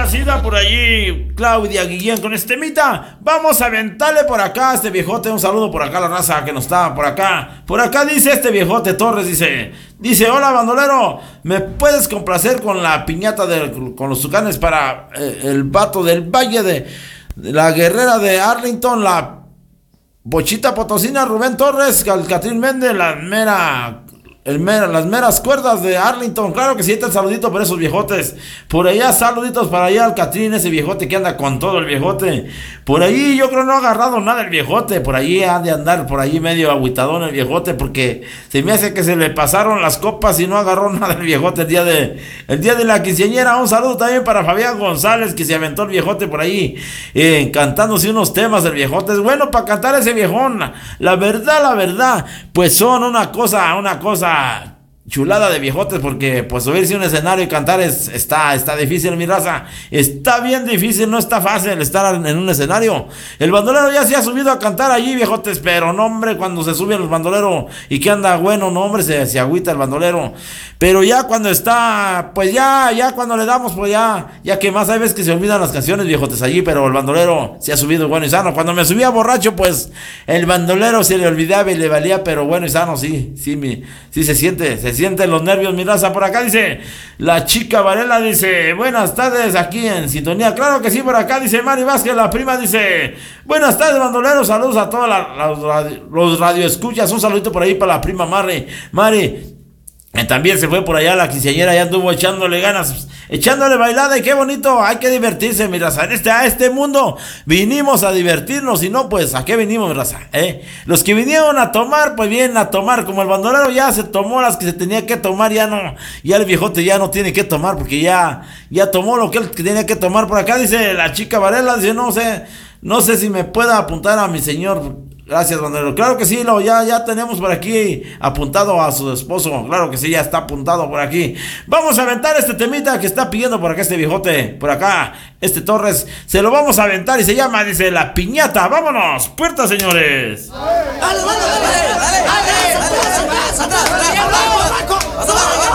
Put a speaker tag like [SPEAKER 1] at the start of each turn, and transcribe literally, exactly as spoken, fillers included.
[SPEAKER 1] complacida por allí Claudia Guillén con este temita. Vamos a aventarle por acá a este viejote. Un saludo por acá a la raza que nos está por acá. Por acá dice este viejote Torres, dice, dice, hola bandolero, ¿me puedes complacer con la piñata de, con los tucanes para eh, el vato del Valle de, de la Guerrera de Arlington, la Bochita Potosina, Rubén Torres, Catrín Méndez, la mera... El mera, las meras cuerdas de Arlington? Claro que sí, está el saludito por esos viejotes. Por allá, saluditos para allá al Catrín, ese viejote que anda con todo el viejote. Por ahí yo creo no ha agarrado nada el viejote. Por ahí ha de andar por ahí medio agüitadón el viejote, porque se me hace que se le pasaron las copas y no agarró nada el viejote el día de el día de la quinceañera. Un saludo también para Fabián González, que se aventó el viejote por ahí eh, cantándose unos temas. El viejote es bueno para cantar ese viejón. La verdad, la verdad, pues son una cosa, una cosa chulada de viejotes, porque pues subirse a un escenario y cantar es, está, está difícil, mi raza, está bien difícil, no está fácil estar en, en un escenario. El bandolero ya se ha subido a cantar allí, viejotes, pero no hombre, cuando se sube el bandolero y que anda bueno, no hombre, se, se agüita el bandolero. Pero ya cuando está, pues ya, ya cuando le damos, pues ya, ya que más hay veces que se olvidan las canciones, viejotes, allí, pero el bandolero se ha subido bueno y sano. Cuando me subía borracho, pues el bandolero se le olvidaba y le valía, pero bueno y sano, sí, sí, mi, sí se siente, se sienten los nervios, mi raza. Por acá dice la chica Varela, dice, buenas tardes, aquí en sintonía. Claro que sí, por acá dice Mari Vázquez, la prima, dice, buenas tardes, bandolero, saludos a todos los radio, los radioescuchas, un saludito por ahí para la prima Mari, Mari. También se fue por allá la quinceañera, ya anduvo echándole ganas, echándole bailada, y qué bonito, hay que divertirse, mi raza. En este, a este mundo vinimos a divertirnos, y no, pues, ¿a qué vinimos, mi raza? ¿Eh? Los que vinieron a tomar, pues vienen a tomar, como el bandolero ya se tomó las que se tenía que tomar, ya no, ya el viejote ya no tiene que tomar, porque ya, ya tomó lo que él tenía que tomar. Por acá dice la chica Varela, dice, no sé, no sé si me pueda apuntar a mi señor. Gracias, bandolero. Claro que sí, lo, ya, ya tenemos por aquí apuntado a su esposo. Claro que sí, ya está apuntado por aquí. Vamos a aventar este temita que está pidiendo por acá este viejote. Por acá, este Torres. Se lo vamos a aventar y se llama, dice, La Piñata. ¡Vámonos! ¡Puerta, señores! ¡Dale, dale, dale! ¡Dale, dale! ¡Dale!